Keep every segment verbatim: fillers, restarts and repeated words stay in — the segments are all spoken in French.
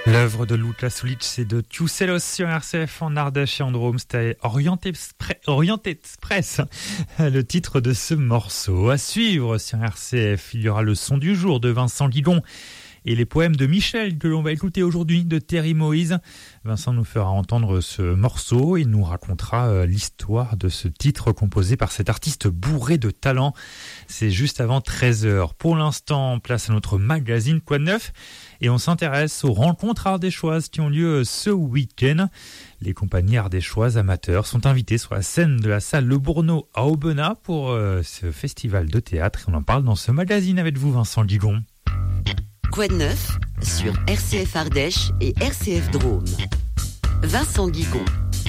L'œuvre de Luka Sulic, c'est de Tiuselos sur R C F en Ardèche et en Drôme. C'était Orient Express, Orient Express, le titre de ce morceau. À suivre sur R C F, il y aura le son du jour de Vincent Guigon et les poèmes de Michel que l'on va écouter aujourd'hui de Terry Moïse. Vincent nous fera entendre ce morceau et nous racontera l'histoire de ce titre composé par cet artiste bourré de talent. C'est juste avant treize heures. Pour l'instant, place à notre magazine Quoi de neuf et on s'intéresse aux rencontres ardéchoises qui ont lieu ce week-end. Les compagnies ardéchoises amateurs sont invitées sur la scène de la salle Le Bourneau à Aubenas pour euh, ce festival de théâtre. Et on en parle dans ce magazine avec vous, Vincent Guigon. Quoi de neuf sur R C F Ardèche et R C F Drôme. Vincent Guigon.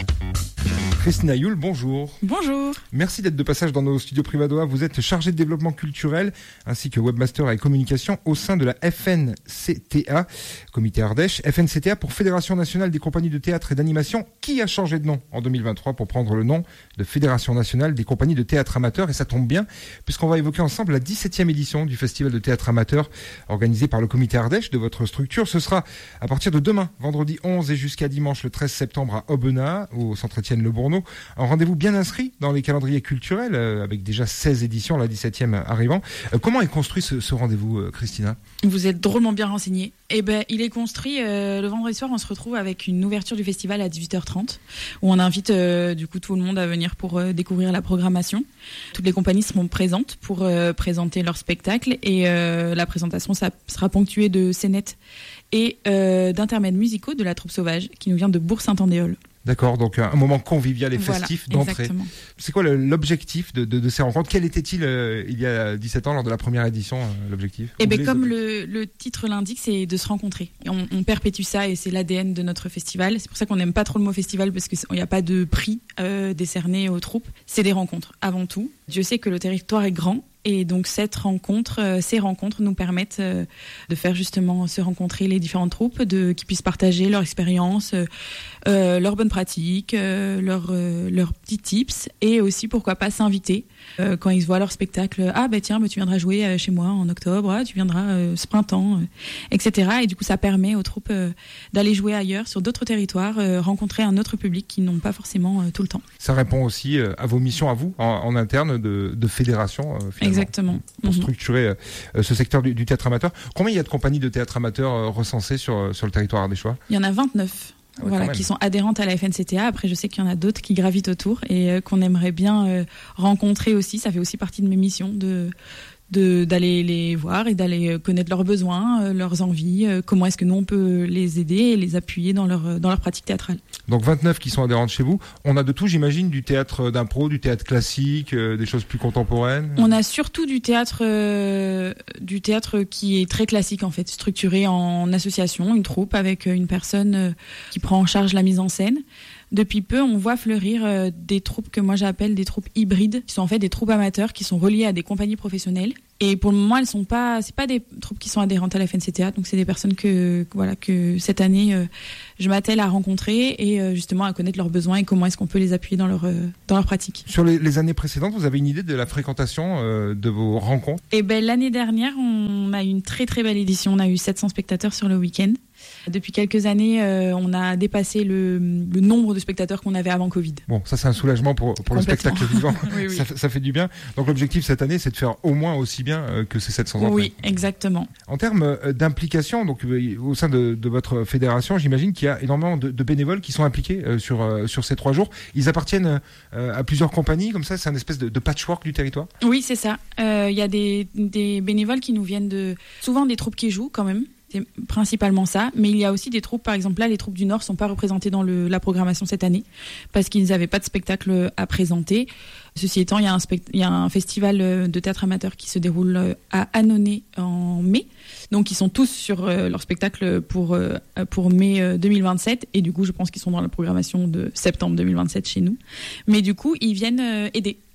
Christina Youl, bonjour. Bonjour. Merci d'être de passage dans nos studios Primadois. Vous êtes chargée de développement culturel ainsi que webmaster et communication au sein de la F N C T A, Comité Ardèche. F N C T A pour Fédération Nationale des Compagnies de Théâtre et d'Animation, qui a changé de nom en deux mille vingt-trois pour prendre le nom de Fédération Nationale des Compagnies de Théâtre Amateurs. Et ça tombe bien puisqu'on va évoquer ensemble la dix-septième édition du Festival de Théâtre Amateur organisé par le Comité Ardèche de votre structure. Ce sera à partir de demain, vendredi onze et jusqu'à dimanche le treize septembre à Aubenas, au Centre Étienne Le Bourneau. Un rendez-vous bien inscrit dans les calendriers culturels, euh, avec déjà seize éditions, la dix-septième arrivant. Euh, comment est construit ce, ce rendez-vous, euh, Christina ? Vous êtes drôlement bien renseigné. Eh ben, il est construit euh, le vendredi soir. On se retrouve avec une ouverture du festival à dix-huit heures trente, où on invite euh, du coup tout le monde à venir pour euh, découvrir la programmation. Toutes les compagnies seront présentes pour euh, présenter leur spectacle et euh, la présentation ça sera ponctuée de scénettes et euh, d'intermèdes musicaux de la troupe sauvage qui nous vient de Bourg-Saint-Andéol. D'accord, donc un moment convivial et voilà, festif d'entrée. Exactement. C'est quoi le, l'objectif de, de, de ces rencontres ? Quel était-il euh, il y a dix-sept ans lors de la première édition, euh, l'objectif ? Eh ben, comme le, le titre l'indique, c'est de se rencontrer. Et on, on perpétue ça et c'est l'A D N de notre festival. C'est pour ça qu'on n'aime pas trop le mot festival parce qu'il n'y a pas de prix euh, décerné aux troupes. C'est des rencontres avant tout. Dieu sait que le territoire est grand. Et donc cette rencontre, euh, ces rencontres nous permettent euh, de faire justement se rencontrer les différentes troupes, de qui puissent partager leur expérience, euh, euh, leurs bonnes pratiques, euh, leurs euh, leurs petits tips, et aussi pourquoi pas s'inviter euh, quand ils se voient leur spectacle. Ah ben tiens, bah, tu viendras jouer euh, chez moi en octobre, ah, tu viendras euh, ce printemps, euh, et cetera. Et du coup ça permet aux troupes euh, d'aller jouer ailleurs, sur d'autres territoires, euh, rencontrer un autre public qu'ils n'ont pas forcément euh, tout le temps. Ça répond aussi euh, à vos missions à vous en, en interne de, de fédération. Euh, finalement. Exactement. Pour mmh. structurer euh, ce secteur du, du théâtre amateur. Combien il y a de compagnies de théâtre amateur euh, recensées sur, sur le territoire ardéchois ? Il y en a vingt-neuf. Ah ouais, voilà, qui sont adhérentes à la F N C T A. Après, je sais qu'il y en a d'autres qui gravitent autour et euh, qu'on aimerait bien euh, rencontrer aussi. Ça fait aussi partie de mes missions de... De, d'aller les voir et d'aller connaître leurs besoins, euh, leurs envies, euh, comment est-ce que nous on peut les aider et les appuyer dans leur, dans leur pratique théâtrale. Donc vingt-neuf qui sont adhérentes chez vous. On a de tout, j'imagine, du théâtre d'impro, du théâtre classique, euh, des choses plus contemporaines. On a surtout du théâtre, euh, du théâtre qui est très classique en fait, structuré en association, une troupe avec une personne euh, qui prend en charge la mise en scène. Depuis peu, on voit fleurir euh, des troupes que moi j'appelle des troupes hybrides, qui sont en fait des troupes amateurs qui sont reliées à des compagnies professionnelles. Et pour le moment, elles sont pas, c'est pas des troupes qui sont adhérentes à la F N C T A, donc c'est des personnes que, voilà, que cette année euh, je m'attelle à rencontrer et euh, justement à connaître leurs besoins et comment est-ce qu'on peut les appuyer dans leur euh, dans leur pratique. Sur les, les années précédentes, vous avez une idée de la fréquentation euh, de vos rencontres ? Et ben l'année dernière, on a eu une très très belle édition. On a eu sept cents spectateurs sur le week-end. Depuis quelques années, euh, on a dépassé le, le nombre de spectateurs qu'on avait avant Covid. Bon, ça c'est un soulagement pour, pour le spectacle vivant. oui, oui. Ça, ça fait du bien. Donc l'objectif cette année, c'est de faire au moins aussi bien euh, que ces sept cents entrées. Oui, exactement. En termes euh, d'implication, donc euh, au sein de, de votre fédération, j'imagine qu'il y a énormément de, de bénévoles qui sont impliqués euh, sur, euh, sur ces trois jours. Ils appartiennent euh, à plusieurs compagnies, comme ça, c'est un espèce de, de patchwork du territoire. Oui, c'est ça. Il euh, y a des, des bénévoles qui nous viennent de souvent des troupes qui jouent quand même. C'est principalement ça, mais il y a aussi des troupes, par exemple là, les troupes du Nord sont pas représentées dans le, la programmation cette année parce qu'ils n'avaient pas de spectacle à présenter. Ceci étant, il y a un, spect- il y a un festival de théâtre amateur qui se déroule à Annonay en mai, donc ils sont tous sur euh, leur spectacle pour, euh, pour mai euh, deux mille vingt-sept et du coup je pense qu'ils sont dans la programmation de septembre deux mille vingt-sept chez nous, mais du coup ils viennent euh, aider.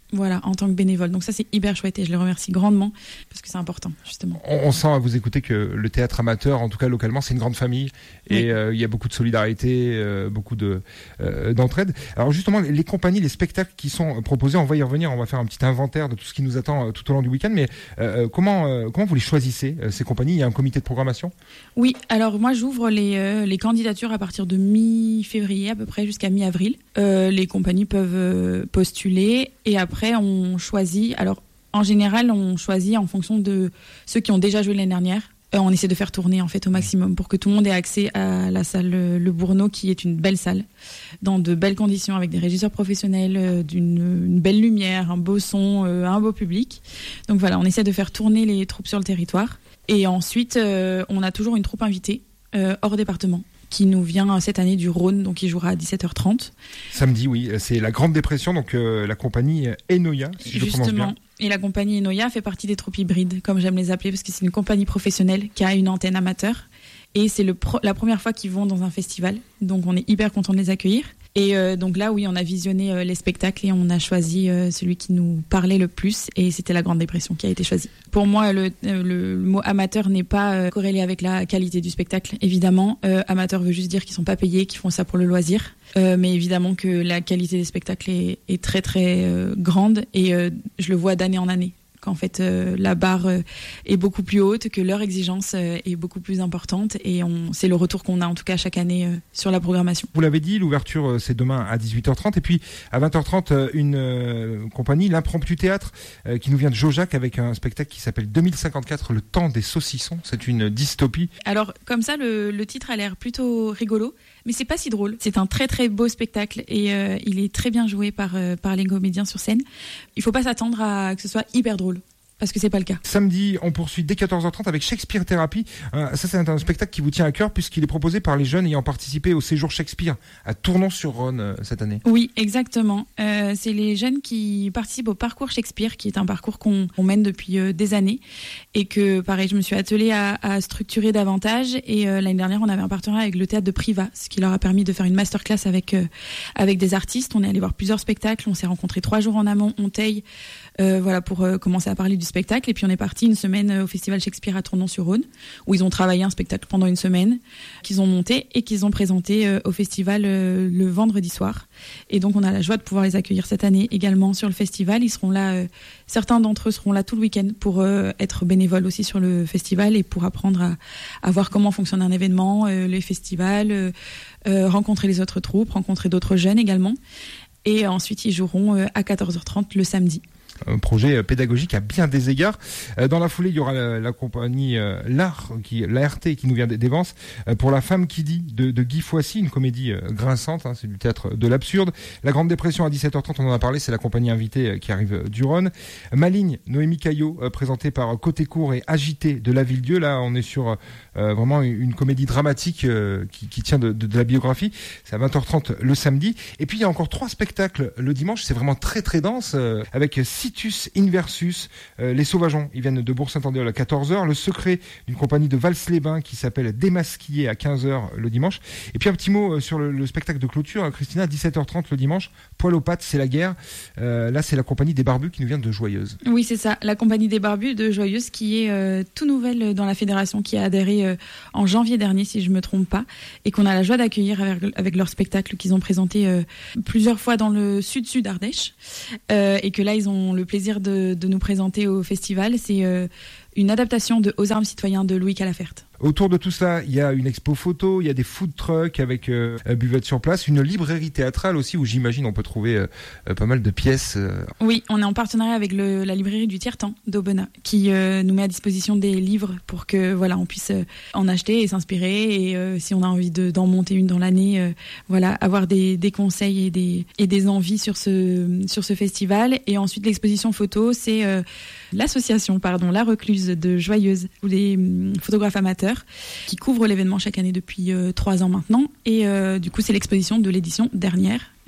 Voilà, en tant que bénévole. Donc ça, c'est hyper chouette et je les remercie grandement parce que c'est important, justement. On, on sent à vous écouter que le théâtre amateur, en tout cas localement, c'est une grande famille et il oui. euh, y a beaucoup de solidarité, euh, beaucoup de euh, d'entraide. Alors justement, les, les compagnies, les spectacles qui sont proposés, on va y revenir, on va faire un petit inventaire de tout ce qui nous attend euh, tout au long du week-end. Mais euh, comment euh, comment vous les choisissez, euh, ces compagnies? Il y a un comité de programmation? Oui, alors moi j'ouvre les euh, les candidatures à partir de mi-février à peu près jusqu'à mi-avril. Euh, les compagnies peuvent euh, postuler et après Après, on choisit. Alors, en général, on choisit en fonction de ceux qui ont déjà joué l'année dernière. Euh, on essaie de faire tourner en fait au maximum pour que tout le monde ait accès à la salle Le Bourneau, qui est une belle salle, dans de belles conditions, avec des régisseurs professionnels, euh, d'une une belle lumière, un beau son, euh, un beau public. Donc voilà, on essaie de faire tourner les troupes sur le territoire. Et ensuite, euh, on a toujours une troupe invitée euh, hors département, qui nous vient cette année du Rhône, donc il jouera à dix-sept heures trente. Samedi, oui, c'est la Grande Dépression, donc euh, la compagnie Enoya, si je le prononce bien. Et la compagnie Enoya fait partie des troupes hybrides, comme j'aime les appeler, parce que c'est une compagnie professionnelle qui a une antenne amateur. Et c'est le pro- la première fois qu'ils vont dans un festival, donc on est hyper content de les accueillir. Et euh, donc là, oui, on a visionné euh, les spectacles et on a choisi euh, celui qui nous parlait le plus, et c'était la Grande Dépression qui a été choisi. Pour moi, le, euh, le, le mot amateur n'est pas euh, corrélé avec la qualité du spectacle, évidemment. Euh, amateur veut juste dire qu'ils sont pas payés, qu'ils font ça pour le loisir. Euh, mais évidemment que la qualité des spectacles est, est très très euh, grande, et euh, je le vois d'année en année. Qu'en fait euh, la barre euh, est beaucoup plus haute, que leur exigence euh, est beaucoup plus importante, et on, c'est le retour qu'on a en tout cas chaque année euh, sur la programmation. Vous l'avez dit, l'ouverture euh, c'est demain à dix-huit heures trente, et puis à vingt heures trente euh, une euh, compagnie, l'Impromptu Théâtre, euh, qui nous vient de Jaujac, avec un spectacle qui s'appelle deux mille cinquante-quatre, le temps des saucissons. C'est une dystopie. Alors comme ça, le, le titre a l'air plutôt rigolo, mais c'est pas si drôle. C'est un très très beau spectacle, et euh, il est très bien joué par, euh, par les comédiens sur scène. Il faut pas s'attendre à que ce soit hyper drôle, parce que c'est pas le cas. Samedi, on poursuit dès quatorze heures trente avec Shakespeare Thérapie. Euh, ça, c'est un, un spectacle qui vous tient à cœur, puisqu'il est proposé par les jeunes ayant participé au séjour Shakespeare à Tournon-sur-Rhône euh, cette année. Oui, exactement. Euh, c'est les jeunes qui participent au parcours Shakespeare, qui est un parcours qu'on, qu'on mène depuis euh, des années, et que, pareil, je me suis attelée à, à structurer davantage. Et euh, l'année dernière, on avait un partenariat avec le théâtre de Privas, ce qui leur a permis de faire une masterclass avec euh, avec des artistes. On est allé voir plusieurs spectacles. On s'est rencontrés trois jours en amont, Onteil, euh, voilà, pour euh, commencer à parler du spectacle. Et puis on est parti une semaine au Festival Shakespeare à Tournon-sur-Rhône, où ils ont travaillé un spectacle pendant une semaine, qu'ils ont monté et qu'ils ont présenté euh, au festival euh, le vendredi soir. Et donc on a la joie de pouvoir les accueillir cette année également sur le festival. Ils seront là, euh, certains d'entre eux seront là tout le week-end pour euh, être bénévoles aussi sur le festival, et pour apprendre à, à voir comment fonctionne un événement, euh, les festivals, euh, euh, rencontrer les autres troupes, rencontrer d'autres jeunes également. Et ensuite ils joueront euh, à quatorze heures trente le samedi. Un projet pédagogique à bien des égards. Dans la foulée, il y aura la, la compagnie euh, l'Art, qui, l'A R T, qui nous vient d'Evance, euh, pour La Femme qui dit, de, de Guy Foissy, une comédie euh, grinçante, hein, c'est du théâtre de l'absurde. La Grande Dépression à dix-sept heures trente, on en a parlé, c'est la compagnie invitée euh, qui arrive euh, du Rhône. Maligne, Noémie Caillot, euh, présentée par Côté Court et Agité de La Ville-Dieu. Là, on est sur euh, vraiment une, une comédie dramatique euh, qui, qui tient de, de, de la biographie. C'est à vingt heures trente le samedi. Et puis, il y a encore trois spectacles le dimanche. C'est vraiment très, très dense, euh, avec Situs Inversus, euh, les Sauvageons, ils viennent de Bourg-Saint-André à quatorze heures, le secret d'une compagnie de Vals-les-Bains qui s'appelle Démasquillé à quinze heures le dimanche. Et puis un petit mot euh, sur le, le spectacle de clôture, hein, Christina, dix-sept heures trente le dimanche, Poil aux pattes, c'est la guerre. Euh, là, c'est la compagnie des Barbus qui nous vient de Joyeuse. Oui, c'est ça, la compagnie des Barbus de Joyeuse, qui est euh, tout nouvelle dans la fédération, qui a adhéré euh, en janvier dernier, si je me trompe pas, et qu'on a la joie d'accueillir avec, avec leur spectacle qu'ils ont présenté euh, plusieurs fois dans le sud-sud Ardèche, euh, et que là, ils ont le plaisir de, de nous présenter au festival. C'est euh, une adaptation de Aux armes citoyens de Louis Calafert. Autour de tout ça, il y a une expo photo, il y a des food trucks avec euh, buvettes sur place, une librairie théâtrale aussi où j'imagine on peut trouver euh, pas mal de pièces. Euh. Oui, on est en partenariat avec le, la librairie du Tiers-Temps d'Aubenas, qui euh, nous met à disposition des livres pour que voilà on puisse euh, en acheter et s'inspirer, et euh, si on a envie de, d'en monter une dans l'année, euh, voilà, avoir des, des conseils et des, et des envies sur ce, sur ce festival. Et ensuite l'exposition photo, c'est euh, l'association pardon, La Recluse de Joyeuse, où les hum, photographes amateurs qui couvre l'événement chaque année depuis euh, trois ans maintenant, et euh, du coup c'est l'exposition de l'édition dernière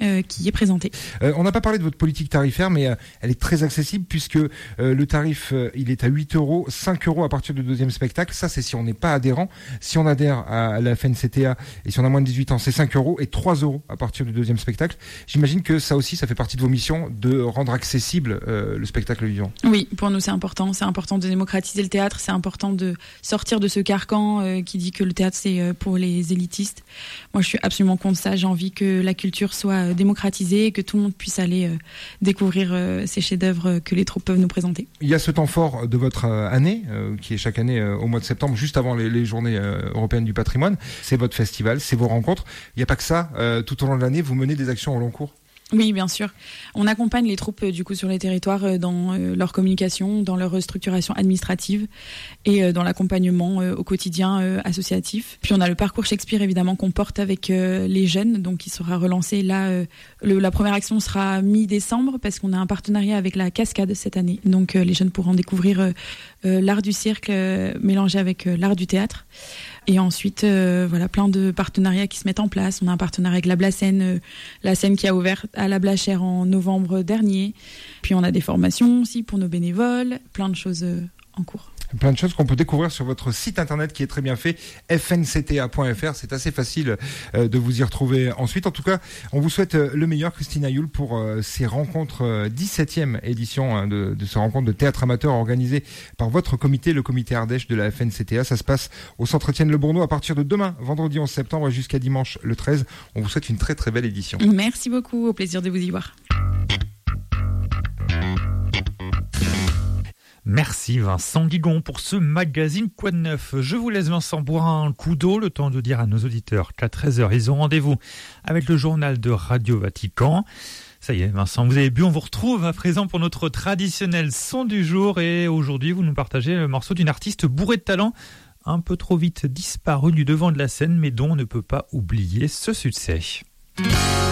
euh, qui est présentée. Euh, on n'a pas parlé de votre politique tarifaire, mais euh, elle est très accessible puisque euh, le tarif, euh, il est à huit euros, cinq euros à partir du deuxième spectacle. Ça, c'est si on n'est pas adhérent. Si on adhère à la F N C T A et si on a moins de dix-huit ans, c'est cinq euros et trois euros à partir du deuxième spectacle. J'imagine que ça aussi, ça fait partie de vos missions de rendre accessible euh, le spectacle vivant. Oui, pour nous, c'est important. C'est important de démocratiser le théâtre. C'est important de sortir de ce carcan euh, qui dit que le théâtre, c'est euh, pour les élitistes. Moi, je suis absolument contre ça. J'ai envie que la culture soit euh, démocratisée et que tout le monde puisse aller euh, découvrir euh, ces chefs-d'œuvre que les troupes peuvent nous présenter. Il y a ce temps fort de votre euh, année, euh, qui est chaque année euh, au mois de septembre, juste avant les, les journées euh, européennes du patrimoine. C'est votre festival, c'est vos rencontres. Il n'y a pas que ça. Euh, tout au long de l'année, vous menez des actions au long cours. Oui, bien sûr. On accompagne les troupes du coup sur les territoires dans euh, leur communication, dans leur structuration administrative et euh, dans l'accompagnement euh, au quotidien euh, associatif. Puis on a le parcours Shakespeare évidemment qu'on porte avec euh, les jeunes, donc il sera relancé là. Euh, le, la première action sera mi-décembre parce qu'on a un partenariat avec la Cascade cette année. Donc euh, les jeunes pourront découvrir euh, euh, l'art du cirque euh, mélangé avec euh, l'art du théâtre. Et ensuite, euh, voilà, plein de partenariats qui se mettent en place. On a un partenariat avec la Blacène, euh, la scène qui a ouvert à la Blachère en novembre dernier. Puis on a des formations aussi pour nos bénévoles, plein de choses euh, en cours. Plein de choses qu'on peut découvrir sur votre site internet qui est très bien fait, f n c t a point f r. C'est assez facile euh, de vous y retrouver ensuite. En tout cas, on vous souhaite euh, le meilleur, Christina Yule, pour euh, ces rencontres, euh, dix-septième édition hein, de, de ces rencontres de théâtre amateur organisées par votre comité, le comité Ardèche de la F N C T A. Ça se passe au centre Étienne-le-Bourneau à partir de demain, vendredi onze septembre et jusqu'à dimanche le treize. On vous souhaite une très très belle édition. Merci beaucoup, au plaisir de vous y voir. Merci Vincent Guigon pour ce magazine Quoi de neuf. Je vous laisse Vincent boire un coup d'eau, le temps de dire à nos auditeurs qu'à treize heures, ils ont rendez-vous avec le journal de Radio Vatican. Ça y est Vincent, vous avez bu, on vous retrouve à présent pour notre traditionnel son du jour et aujourd'hui vous nous partagez le morceau d'une artiste bourrée de talent, un peu trop vite disparue du devant de la scène mais dont on ne peut pas oublier ce succès.